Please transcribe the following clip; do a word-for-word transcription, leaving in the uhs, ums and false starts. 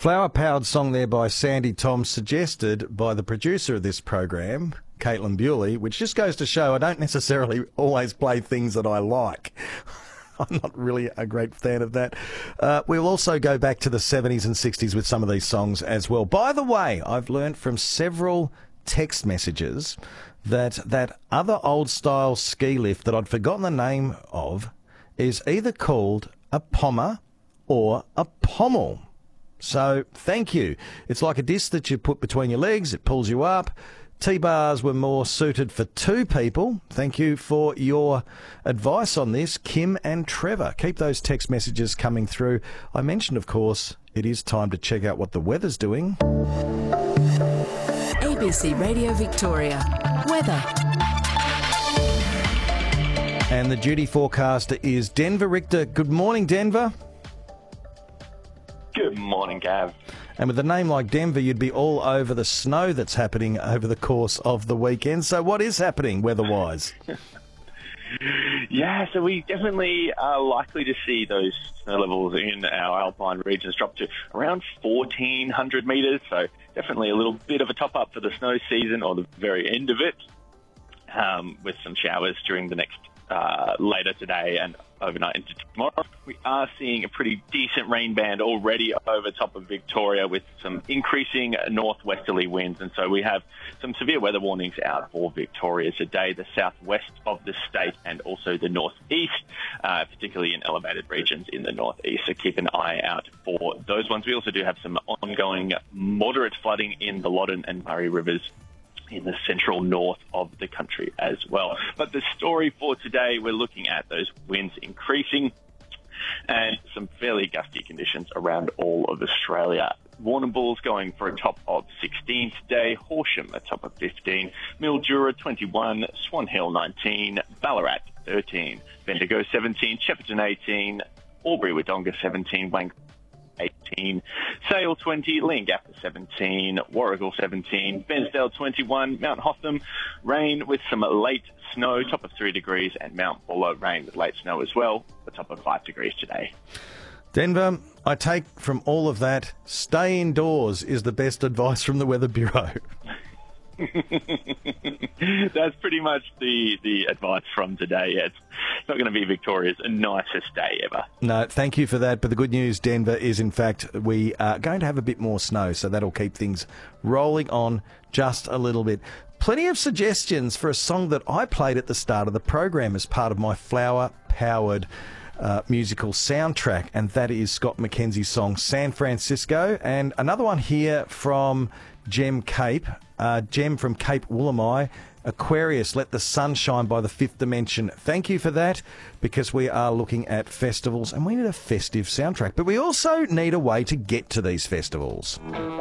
Flower-powered song there by Sandy Tom, suggested by the producer of this program, Caitlin Bewley, which just goes to show I don't necessarily always play things that I like. I'm not really a great fan of that. Uh, we'll also go back to the seventies and sixties with some of these songs as well. By the way, I've learned from several text messages that that other old-style ski lift that I'd forgotten the name of is either called a pommer or a pommel. So, thank you. It's like a disc that you put between your legs. It pulls you up. T-bars were more suited for two people. Thank you for your advice on this, Kim and Trevor. Keep those text messages coming through. I mentioned, of course, it is time to check out what the weather's doing. A B C Radio Victoria. Weather. And the duty forecaster is Denver Richter. Good morning, Denver. Good morning, Gav. And with a name like Denver, you'd be all over the snow that's happening over the course of the weekend. So what is happening weather-wise? Yeah, so we definitely are likely to see those snow levels in our alpine regions drop to around fourteen hundred metres. So definitely a little bit of a top-up for the snow season, or the very end of it, um, with some showers during the next uh, later today and overnight into tomorrow. We are seeing a pretty decent rain band already over top of Victoria, with some increasing northwesterly winds, and so we have some severe weather warnings out for Victoria today, the southwest of the state and also the northeast, uh, particularly in elevated regions in the northeast, so keep an eye out for those ones. We also do have some ongoing moderate flooding in the Loddon and Murray rivers in the central north of the country as well. But the story for today, we're looking at those winds increasing and some fairly gusty conditions around all of Australia. Warrnambool's going for a top of sixteen today, Horsham a top of fifteen, Mildura twenty-one, Swan Hill nineteen, Ballarat thirteen, Bendigo seventeen, Shepparton eighteen, Albury-Wodonga seventeen, Wang eighteen, Sale twenty, Leongatha seventeen, Warragul seventeen, Bensdale twenty-one, Mount Hotham rain with some late snow, top of three degrees, and Mount Buller rain with late snow as well, the top of five degrees today. Denver, I take from all of that, stay indoors is the best advice from the Weather Bureau. That's pretty much the, the advice from today. Yeah, it's not going to be Victoria's nicest day ever. No, thank you for that. But the good news, Denver, is in fact we are going to have a bit more snow, so that'll keep things rolling on just a little bit. Plenty of suggestions for a song that I played at the start of the program as part of my flower-powered Uh, musical soundtrack, and that is Scott McKenzie's song San Francisco, and another one here from Gem Cape, uh, Gem from Cape Woolamai, Aquarius, Let the Sun Shine by the Fifth Dimension. Thank you for that, because we are looking at festivals and we need a festive soundtrack, but we also need a way to get to these festivals.